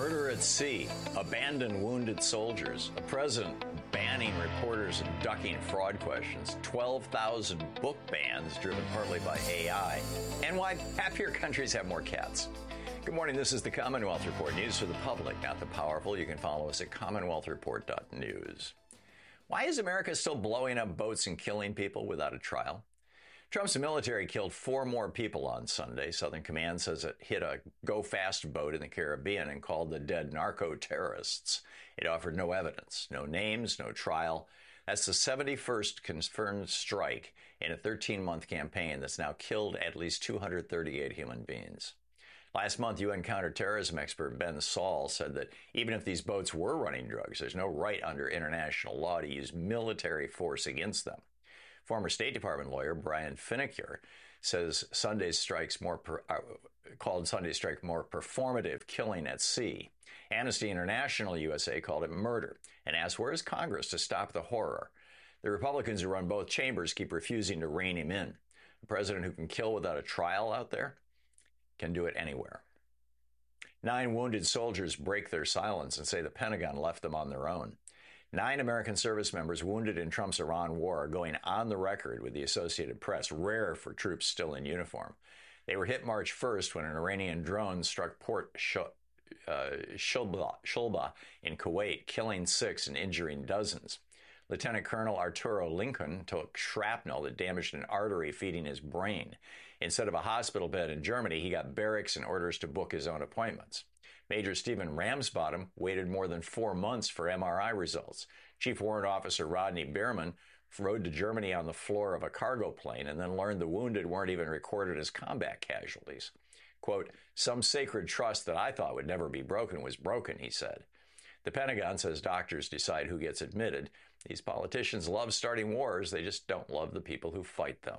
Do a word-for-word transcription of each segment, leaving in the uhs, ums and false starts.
Murder at sea, abandoned wounded soldiers, a president banning reporters and ducking fraud questions, twelve thousand book bans driven partly by A I, and why happier countries have more cats. Good morning, this is the Commonwealth Report, news for the public, not the powerful. You can follow us at commonwealth report dot news. Why is America still blowing up boats and killing people without a trial? Trump's military killed four more people on Sunday. Southern Command says it hit a go-fast boat in the Caribbean and called the dead narco-terrorists. It offered no evidence, no names, no trial. That's the seventy-first confirmed strike in a thirteen-month campaign that's now killed at least two hundred thirty-eight human beings. Last month, U N counterterrorism expert Ben Saul said that even if these boats were running drugs, there's no right under international law to use military force against them. Former State Department lawyer Brian Finneker says Sunday's strikes more per, uh, called Sunday's strike more performative killing at sea. Amnesty International U S A called it murder and asked, where is Congress to stop the horror? The Republicans who run both chambers keep refusing to rein him in. A president who can kill without a trial out there can do it anywhere. Nine wounded soldiers break their silence and say the Pentagon left them on their own. Nine American service members wounded in Trump's Iran war are going on the record with the Associated Press, rare for troops still in uniform. They were hit March first when an Iranian drone struck Port Sh- uh, Shulba, Shulba in Kuwait, killing six and injuring dozens. Lieutenant Colonel Arturo Lincoln took shrapnel that damaged an artery feeding his brain. Instead of a hospital bed in Germany, he got barracks and orders to book his own appointments. Major Stephen Ramsbottom waited more than four months for M R I results. Chief Warrant Officer Rodney Bierman rode to Germany on the floor of a cargo plane and then learned the wounded weren't even recorded as combat casualties. Quote, some sacred trust that I thought would never be broken was broken, he said. The Pentagon says doctors decide who gets admitted. These politicians love starting wars. They just don't love the people who fight them.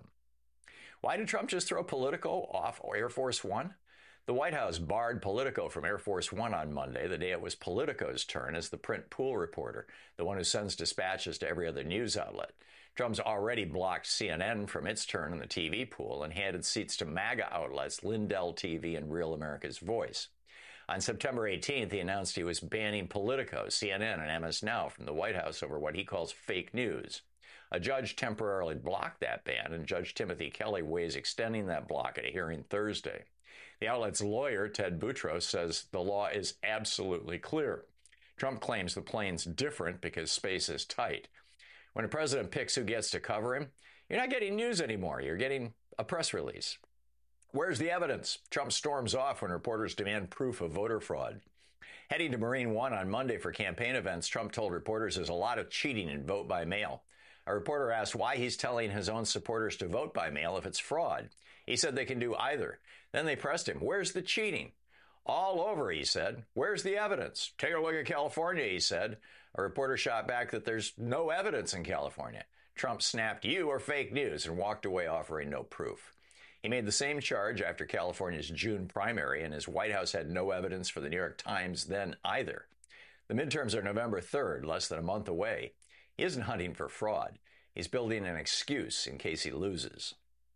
Why did Trump just throw Politico off Air Force One? The White House barred Politico from Air Force One on Monday, the day it was Politico's turn as the print pool reporter, the one who sends dispatches to every other news outlet. Trump's already blocked C N N from its turn in the T V pool and handed seats to MAGA outlets Lindell T V and Real America's Voice. On September eighteenth, he announced he was banning Politico, C N N, and M S Now from the White House over what he calls fake news. A judge temporarily blocked that ban, and Judge Timothy Kelly weighs extending that block at a hearing Thursday. The outlet's lawyer, Ted Boutros, says the law is absolutely clear. Trump claims the plane's different because space is tight. When a president picks who gets to cover him, you're not getting news anymore. You're getting a press release. Where's the evidence? Trump storms off when reporters demand proof of voter fraud. Heading to Marine One on Monday for campaign events, Trump told reporters there's a lot of cheating in vote by mail. A reporter asked why he's telling his own supporters to vote by mail if it's fraud. He said they can do either. Then they pressed him, where's the cheating? All over, he said. Where's the evidence? Take a look at California, he said. A reporter shot back that there's no evidence in California. Trump snapped, you are fake news, and walked away offering no proof. He made the same charge after California's June primary, and his White House had no evidence for the New York Times then either. The midterms are November third, less than a month away. He isn't hunting for fraud. He's building an excuse in case he loses.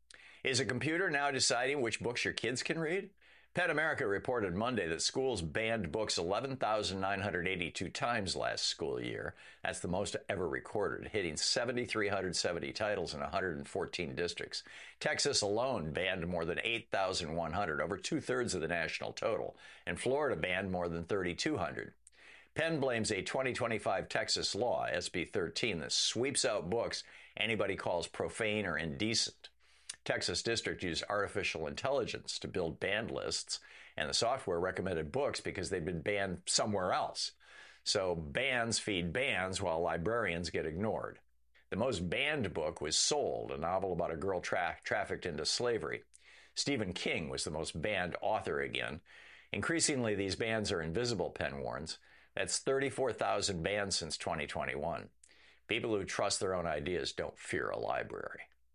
Is a computer now deciding which books your kids can read? Pet America reported Monday that schools banned books eleven thousand nine hundred eighty-two times last school year. That's the most ever recorded, hitting seven thousand three hundred seventy titles in one hundred fourteen districts. Texas alone banned more than eight thousand one hundred, over two-thirds of the national total, and Florida banned more than three thousand two hundred. Penn blames a twenty twenty-five Texas law, S B thirteen, that sweeps out books anybody calls profane or indecent. Texas District used artificial intelligence to build banned lists, and the software recommended books because they'd been banned somewhere else. So bans feed bans while librarians get ignored. The most banned book was Sold, a novel about a girl tra- trafficked into slavery. Stephen King was the most banned author again. Increasingly, these bans are invisible, Penn warns. That's thirty-four thousand bans since twenty twenty-one. People who trust their own ideas don't fear a library.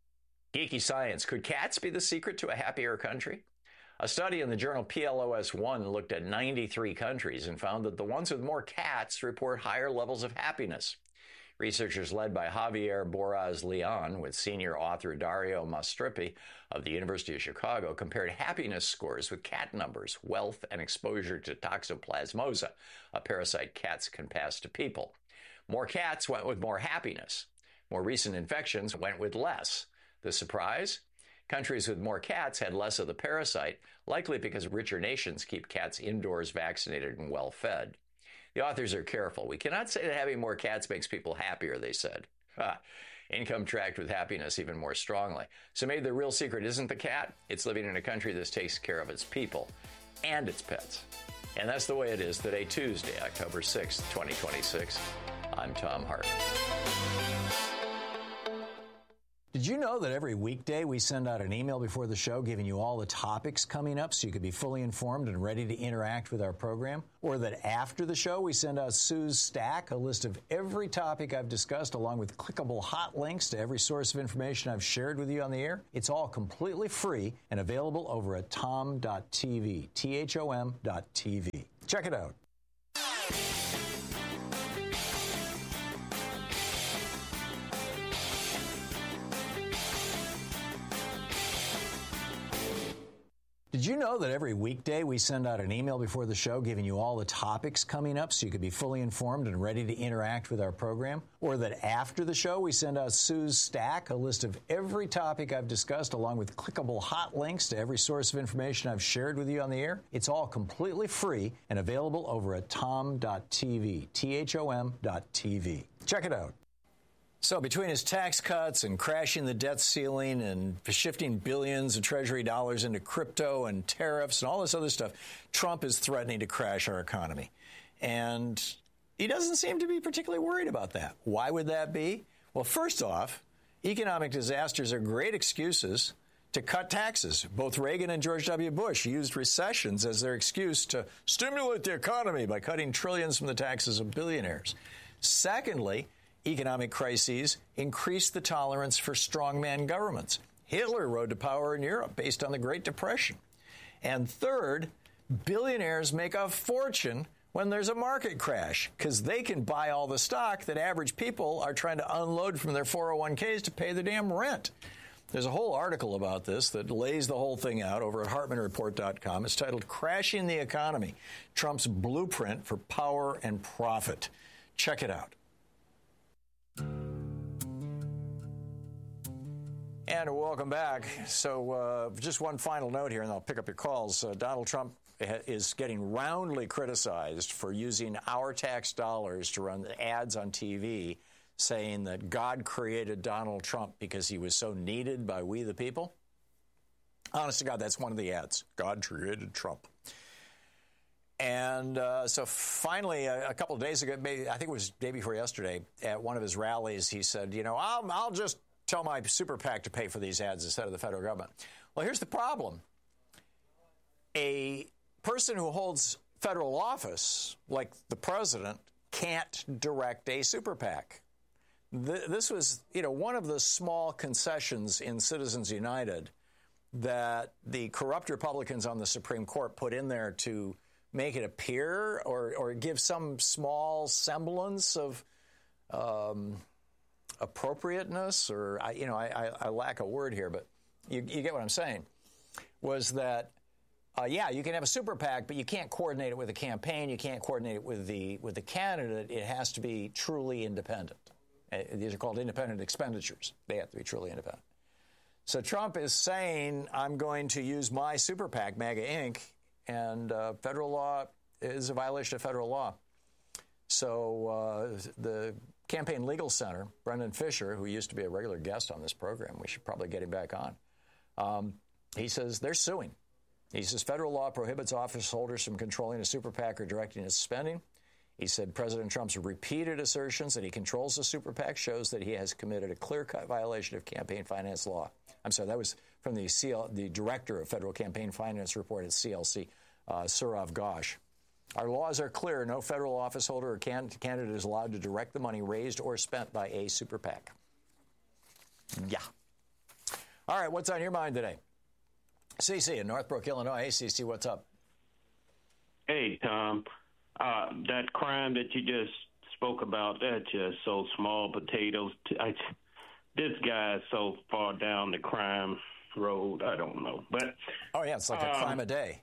Geeky science. Could cats be the secret to a happier country? A study in the journal P L O S one looked at ninety-three countries and found that the ones with more cats report higher levels of happiness. Researchers led by Javier Boraz Leon with senior author Dario Mastrippi of the University of Chicago compared happiness scores with cat numbers, wealth, and exposure to toxoplasmosa, a parasite cats can pass to people. More cats went with more happiness. More recent infections went with less. The surprise? Countries with more cats had less of the parasite, likely because richer nations keep cats indoors, vaccinated, and well-fed. The authors are careful. We cannot say that having more cats makes people happier, they said. Ha. Income tracked with happiness even more strongly. So maybe the real secret isn't the cat. It's living in a country that takes care of its people and its pets. And that's the way it is today, Tuesday, October sixth, twenty twenty-six. I'm Tom Hart. Did you know that every weekday we send out an email before the show giving you all the topics coming up so you could be fully informed and ready to interact with our program? Or that after the show we send out Sue's Stack, a list of every topic I've discussed along with clickable hot links to every source of information I've shared with you on the air? It's all completely free and available over at tom dot t v, T H O M dot T V. Check it out. Did you know that every weekday we send out an email before the show giving you all the topics coming up so you could be fully informed and ready to interact with our program? Or that after the show we send out Sue's Stack, a list of every topic I've discussed along with clickable hot links to every source of information I've shared with you on the air? It's all completely free and available over at tom dot t v, T H O M dot T V. Check it out. So between his tax cuts and crashing the debt ceiling and shifting billions of Treasury dollars into crypto and tariffs and all this other stuff, Trump is threatening to crash our economy. And he doesn't seem to be particularly worried about that. Why would that be? Well, first off, economic disasters are great excuses to cut taxes. Both Reagan and George W. Bush used recessions as their excuse to stimulate the economy by cutting trillions from the taxes of billionaires. Secondly, economic crises increase the tolerance for strongman governments. Hitler rode to power in Europe based on the Great Depression. And third, billionaires make a fortune when there's a market crash because they can buy all the stock that average people are trying to unload from their four oh one k's to pay the damn rent. There's a whole article about this that lays the whole thing out over at Hartman Report dot com. It's titled Crashing the Economy, Trump's Blueprint for Power and Profit. Check it out. And welcome back. So uh, just one final note here, and I'll pick up your calls. Uh, Donald Trump is getting roundly criticized for using our tax dollars to run ads on T V, saying that God created Donald Trump because he was so needed by we the people. Honest to God, that's one of the ads. God created Trump. And uh, so finally, a, a couple of days ago, maybe, I think it was the day before yesterday, at one of his rallies, he said, you know, I'll, I'll just tell my super PAC to pay for these ads instead of the federal government. Well, here's the problem. A person who holds federal office, like the president, can't direct a super PAC. Th- this was, you know, one of the small concessions in Citizens United that the corrupt Republicans on the Supreme Court put in there to make it appear or, or give some small semblance of um, appropriateness, or, I, you know, I, I lack a word here, but you, you get what I'm saying, was that, uh, yeah, you can have a super PAC, but you can't coordinate it with a campaign. You can't coordinate it with the, with the candidate. It has to be truly independent. Uh, these are called independent expenditures. They have to be truly independent. So Trump is saying, I'm going to use my super PAC, MAGA Incorporated, and uh, federal law is a violation of federal law. So uh, the Campaign Legal Center, Brendan Fisher, who used to be a regular guest on this program, we should probably get him back on, um, he says they're suing. He says federal law prohibits office holders from controlling a super PAC or directing its spending. He said President Trump's repeated assertions that he controls the super PAC shows that he has committed a clear-cut violation of campaign finance law. I'm sorry, that was from the C L, the director of Federal Campaign Finance Report at C L C, uh, Sourav Ghosh. Our laws are clear. No federal office holder or can- candidate is allowed to direct the money raised or spent by a super PAC. Yeah. All right, what's on your mind today? C C in Northbrook, Illinois. Hey, C C, what's up? Hey, Tom. Uh, that crime that you just spoke about that just so small potatoes. I, this guy is so far down the crime road. I don't know, but oh yeah, it's like a um, crime a day.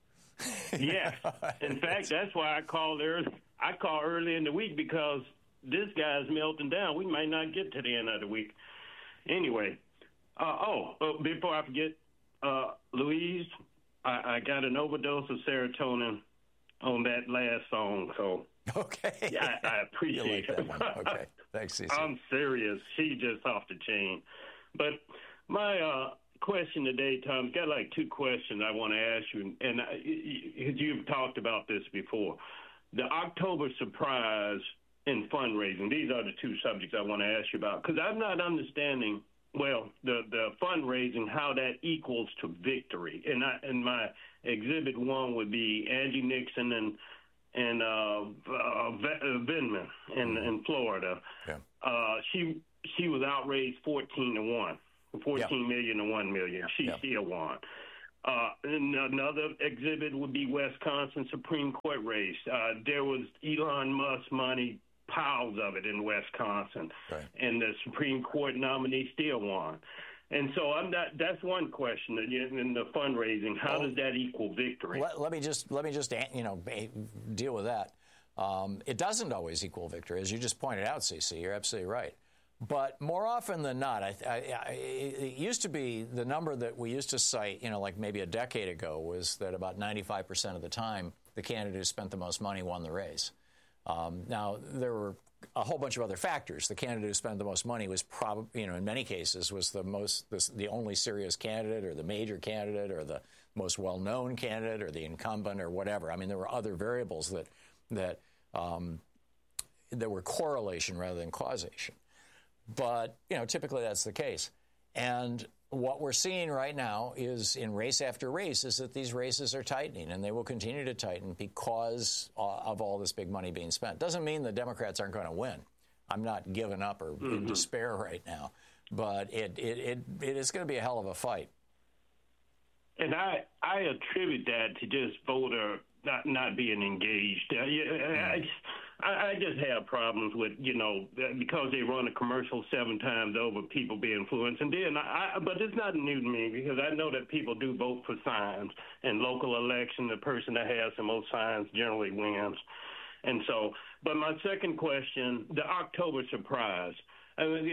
Yes, in fact, that's why I called early. I called early in the week because this guy's melting down. We might not get to the end of the week. Anyway, uh, oh, uh, before I forget, uh, Louise, I, I got an overdose of serotonin on that last song, so okay, yeah, I, I appreciate you like it. That one. Okay, thanks, Cece. I'm serious. She just off the chain. But my uh, question today, Tom, got like two questions I want to ask you, and I, you've talked about this before. The October surprise and fundraising. These are the two subjects I want to ask you about because I'm not understanding. Well, the, the fundraising, how that equals to victory. And I, and my exhibit one would be Angie Nixon and and uh, uh, Vindman in, in Florida. Yeah. Uh, she she was outraised fourteen to one, fourteen yeah. million to one million. She yeah. still won. Uh, and another exhibit would be Wisconsin Supreme Court race. Uh, there was Elon Musk money. Piles of it in Wisconsin, right. and the Supreme Court nominee still won. And so I'm not. That's one question in the fundraising. How well, does that equal victory? Let, let me just let me just you know deal with that. Um, it doesn't always equal victory, as you just pointed out, Cece. You're absolutely right. But more often than not, I, I, I, it used to be the number that we used to cite, you know, like maybe a decade ago, was that about ninety-five percent of the time the candidate who spent the most money won the race. Um, now, there were a whole bunch of other factors. The candidate who spent the most money was probably, you know, in many cases was the most, the, the only serious candidate or the major candidate or the most well-known candidate or the incumbent or whatever. I mean, there were other variables that, that, um, that were correlation rather than causation. But, you know, typically that's the case. And what we're seeing right now is in race after race is that these races are tightening, and they will continue to tighten because of all this big money being spent. Doesn't mean the Democrats aren't going to win. I'm not giving up or mm-hmm. in despair right now, but it, it, it, it is going to be a hell of a fight. And I, I attribute that to just voter not, not being engaged. Uh, I, I, I just have problems with, you know, because they run a commercial seven times over, people be influenced. And then, I, I, but it's not new to me because I know that people do vote for signs. In local election, the person that has the most signs generally wins. And so, but my second question, the October surprise. I mean,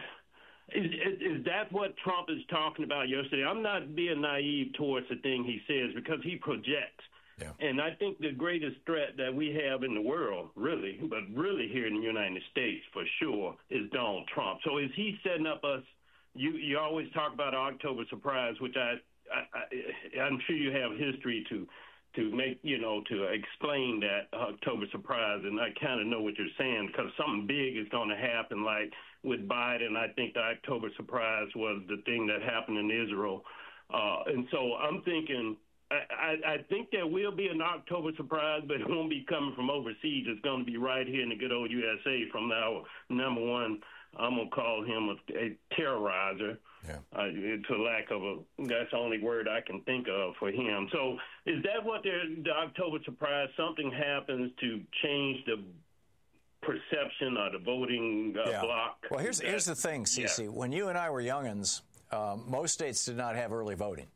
Is, is, is that what Trump is talking about yesterday? I'm not being naive towards the thing he says because he projects. Yeah. And I think the greatest threat that we have in the world, really, but really here in the United States for sure, is Donald Trump. So is he setting up us? You you always talk about October surprise, which I, I, I I'm sure you have history to to make, you know, to explain that October surprise. And I kind of know what you're saying because something big is going to happen, like with Biden. I think the October surprise was the thing that happened in Israel. Uh, and so I'm thinking, I, I, I think there will be an October surprise, but it won't be coming from overseas. It's going to be right here in the good old U S A from our number one, I'm going to call him a, a terrorizer. Yeah. Uh, to lack of a, that's the only word I can think of for him. So is that what the October surprise, something happens to change the perception or the voting uh, yeah. block? Well, here's that, here's the thing, Cece. Yeah. When you and I were youngins, um, most states did not have early voting.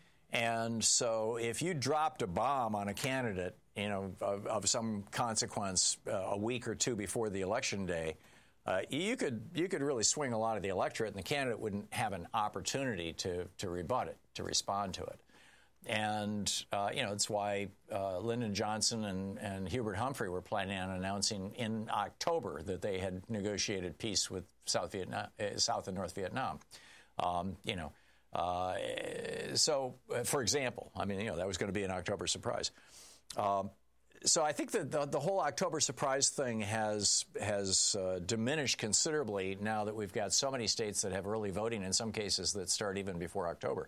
And so if you dropped a bomb on a candidate, you know, of, of some consequence uh, a week or two before the election day, Uh, you could you could really swing a lot of the electorate, and the candidate wouldn't have an opportunity to to rebut it, to respond to it. And, uh, you know, that's why uh, Lyndon Johnson and, and Hubert Humphrey were planning on announcing in October that they had negotiated peace with South Vietnam, uh, South and North Vietnam. Um, you know, uh, so, uh, for example, I mean, you know, that was going to be an October surprise. Um, So I think that the, the whole October surprise thing has has uh, diminished considerably now that we've got so many states that have early voting, in some cases that start even before October.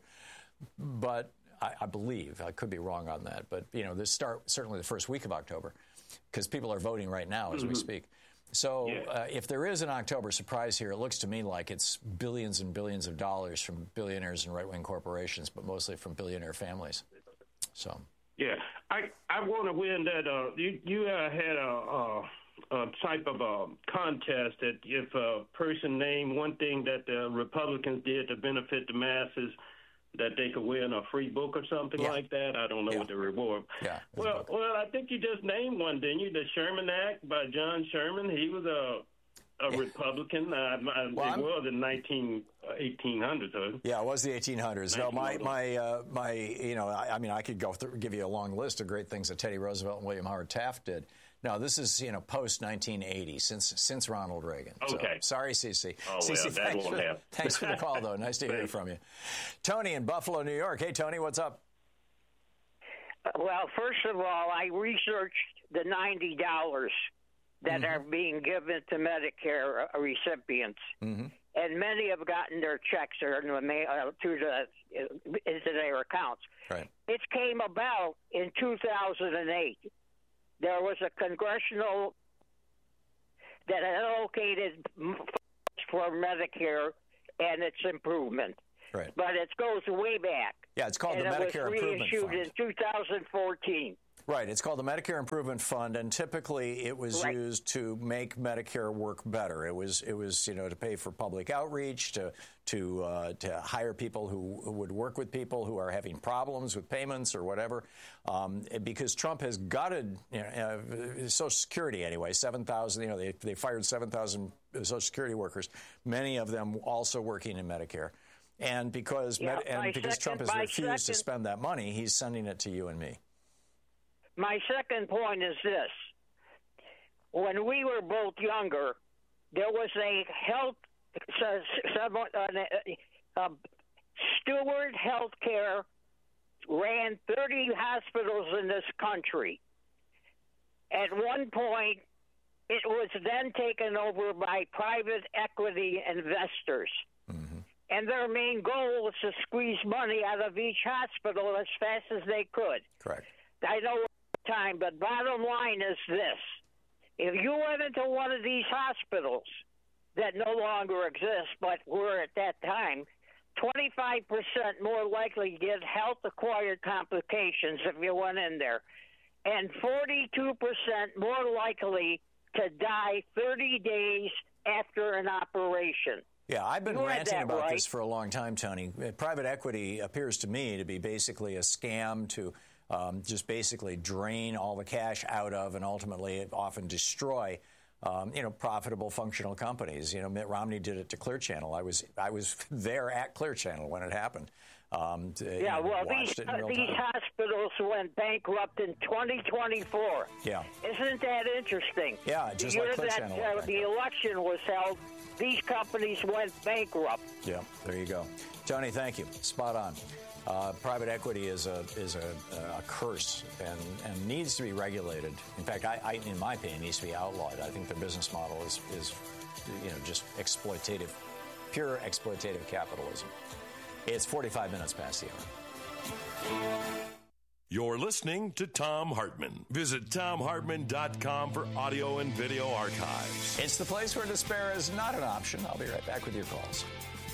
But I, I believe, I could be wrong on that, but, you know, this start certainly the first week of October, because people are voting right now as mm-hmm. we speak. So yeah. uh, if there is an October surprise here, it looks to me like it's billions and billions of dollars from billionaires and right-wing corporations, but mostly from billionaire families. So... Yeah, I I want to win that. Uh, you you uh, had a uh, a type of a contest that if a person named one thing that the Republicans did to benefit the masses, that they could win a free book or something yeah. like that. I don't know yeah. what the reward. Yeah. Well, well, I think you just named one, didn't you? The Sherman Act by John Sherman. He was a a yeah. Republican. Uh, well, it I'm, was in nineteen eighteen hundreds. Huh? Yeah, it was the eighteen hundreds. No, my my uh, my you know, I, I mean, I could go through, give you a long list of great things that Teddy Roosevelt and William Howard Taft did. No, this is, you know, post nineteen eighty, since since Ronald Reagan. Okay. So, sorry, Cece. Oh, Cece, well, that thanks, won't for, happen. thanks for the call, though. Nice to hear from you. Tony in Buffalo, New York. Hey, Tony, what's up? Well, first of all, I researched the ninety dollars that mm-hmm. are being given to Medicare recipients. Mm-hmm. And many have gotten their checks or in the mail, uh, to the, uh, into their accounts. Right. It came about in two thousand eight. There was a congressional that allocated for Medicare and its improvement. Right. But it goes way back. Yeah, it's called and the it Medicare was Improvement reissued Fund. in two thousand fourteen. Right. It's called the Medicare Improvement Fund, and typically it was right. used to make Medicare work better. It was, it was, you know, to pay for public outreach, to to uh, to hire people who, who would work with people who are having problems with payments or whatever. Um, because Trump has gutted, you know, uh, Social Security anyway. Seven thousand. You know, they they fired seven thousand Social Security workers. Many of them also working in Medicare. And because yeah, Med- and because second, Trump has refused second, to spend that money, he's sending it to you and me. My second point is this. When we were both younger, there was a health, uh, uh, Steward Healthcare ran thirty hospitals in this country. At one point, it was then taken over by private equity investors. Mm-hmm. And their main goal was to squeeze money out of each hospital as fast as they could. Correct. I know time, but bottom line is this. If you went into one of these hospitals that no longer exist, but were at that time, twenty-five percent more likely to get health-acquired complications if you went in there, and forty-two percent more likely to die thirty days after an operation. Yeah, I've been you ranting about right. this for a long time, Tony. Private equity appears to me to be basically a scam to um, just basically drain all the cash out of and ultimately often destroy, um, you know, profitable, functional companies. You know, Mitt Romney did it to Clear Channel. I was I was there at Clear Channel when it happened. Um, to, yeah, you know, well, these, uh, these hospitals went bankrupt in twenty twenty-four. Yeah. Isn't that interesting? Yeah, just the like year Clear that Channel. Uh, the election was held, these companies went bankrupt. Yeah, there you go. Tony, thank you. Spot on. Uh, private equity is a is a, a curse and, and needs to be regulated. In fact, I, I, in my opinion, needs to be outlawed. I think the business model is, is, you know, just exploitative, pure exploitative capitalism. It's forty-five minutes past the hour. You're listening to Thom Hartmann. Visit Thom Hartmann dot com for audio and video archives. It's the place where despair is not an option. I'll be right back with your calls.